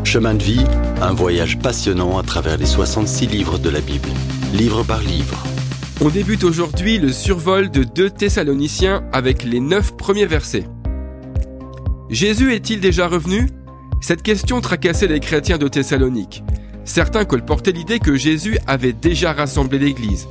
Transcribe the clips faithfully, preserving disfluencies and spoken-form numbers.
Chemin de vie, un voyage passionnant à travers les soixante-six livres de la Bible, livre par livre. On débute aujourd'hui le survol de deux Thessaloniciens avec les neuf premiers versets. Jésus est-il déjà revenu ? Cette question tracassait les chrétiens de Thessalonique. Certains colportaient l'idée que Jésus avait déjà rassemblé l'Église.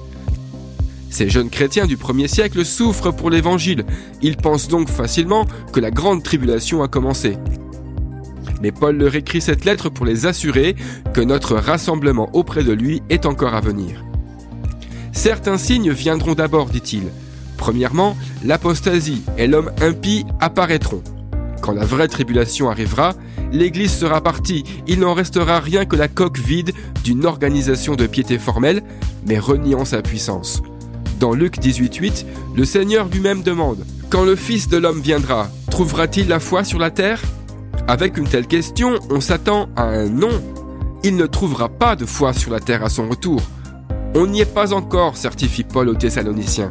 Ces jeunes chrétiens du premier siècle souffrent pour l'Évangile. Ils pensent donc facilement que la grande tribulation a commencé. Mais Paul leur écrit cette lettre pour les assurer que notre rassemblement auprès de lui est encore à venir. Certains signes viendront d'abord, dit-il. Premièrement, l'apostasie et l'homme impie apparaîtront. Quand la vraie tribulation arrivera, l'Église sera partie. Il n'en restera rien que la coque vide d'une organisation de piété formelle, mais reniant sa puissance. Dans Luc dix-huit huit, le Seigneur lui-même demande « Quand le Fils de l'homme viendra, trouvera-t-il la foi sur la terre ?» Avec une telle question, on s'attend à un non. Il ne trouvera pas de foi sur la terre à son retour. On n'y est pas encore, certifie Paul aux Thessaloniciens.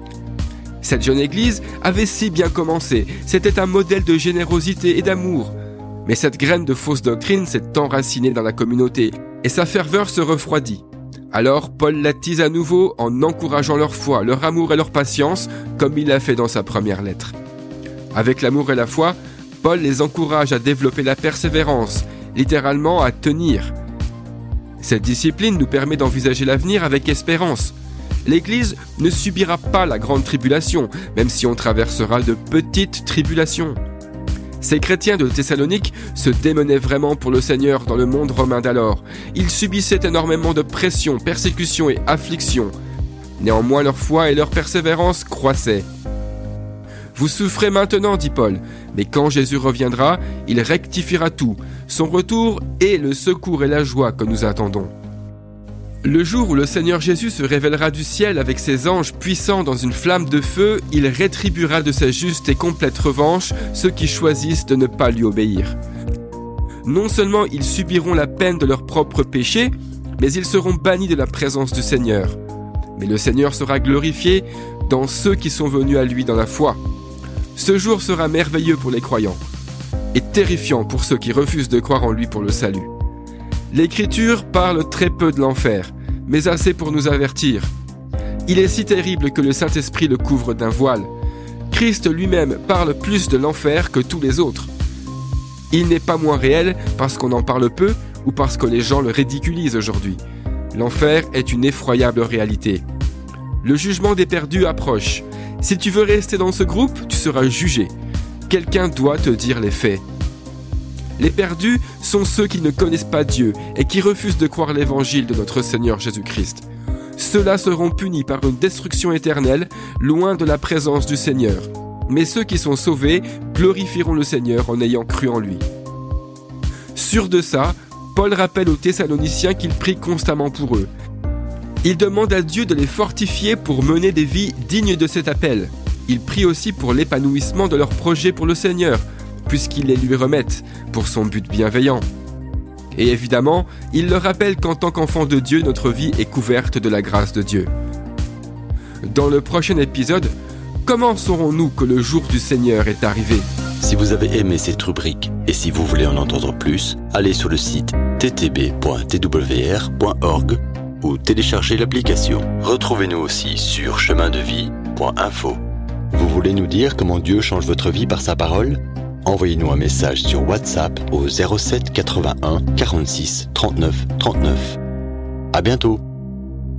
Cette jeune église avait si bien commencé. C'était un modèle de générosité et d'amour. Mais cette graine de fausse doctrine s'est enracinée dans la communauté et sa ferveur se refroidit. Alors Paul l'attise à nouveau en encourageant leur foi, leur amour et leur patience, comme il l'a fait dans sa première lettre. Avec l'amour et la foi, Paul les encourage à développer la persévérance, littéralement à tenir. Cette discipline nous permet d'envisager l'avenir avec espérance. L'Église ne subira pas la grande tribulation, même si on traversera de petites tribulations. Ces chrétiens de Thessalonique se démenaient vraiment pour le Seigneur dans le monde romain d'alors. Ils subissaient énormément de pression, persécutions et afflictions. Néanmoins, leur foi et leur persévérance croissaient. Vous souffrez maintenant, dit Paul, mais quand Jésus reviendra, il rectifiera tout. Son retour est le secours et la joie que nous attendons. Le jour où le Seigneur Jésus se révélera du ciel avec ses anges puissants dans une flamme de feu, il rétribuera de sa juste et complète revanche ceux qui choisissent de ne pas lui obéir. Non seulement ils subiront la peine de leur propre péché, mais ils seront bannis de la présence du Seigneur. Mais le Seigneur sera glorifié dans ceux qui sont venus à lui dans la foi. Ce jour sera merveilleux pour les croyants et terrifiant pour ceux qui refusent de croire en lui pour le salut. L'Écriture parle très peu de l'enfer, mais assez pour nous avertir. Il est si terrible que le Saint-Esprit le couvre d'un voile. Christ lui-même parle plus de l'enfer que tous les autres. Il n'est pas moins réel parce qu'on en parle peu ou parce que les gens le ridiculisent aujourd'hui. L'enfer est une effroyable réalité. Le jugement des perdus approche. Si tu veux rester dans ce groupe, tu seras jugé. Quelqu'un doit te dire les faits. Les perdus sont ceux qui ne connaissent pas Dieu et qui refusent de croire l'évangile de notre Seigneur Jésus-Christ. Ceux-là seront punis par une destruction éternelle, loin de la présence du Seigneur. Mais ceux qui sont sauvés glorifieront le Seigneur en ayant cru en lui. Sûr de ça, Paul rappelle aux Thessaloniciens qu'il prie constamment pour eux. Il demande à Dieu de les fortifier pour mener des vies dignes de cet appel. Il prie aussi pour l'épanouissement de leurs projets pour le Seigneur, puisqu'ils les lui remettent pour son but bienveillant. Et évidemment, il leur rappelle qu'en tant qu'enfants de Dieu, notre vie est couverte de la grâce de Dieu. Dans le prochain épisode, comment saurons-nous que le jour du Seigneur est arrivé ? Si vous avez aimé cette rubrique et si vous voulez en entendre plus, allez sur le site t t b point t w r point org ou téléchargez l'application. Retrouvez-nous aussi sur chemin de vie point info. Vous voulez nous dire comment Dieu change votre vie par sa parole ? Envoyez-nous un message sur WhatsApp au zéro sept quatre-vingt-un quarante-six trente-neuf trente-neuf. À bientôt.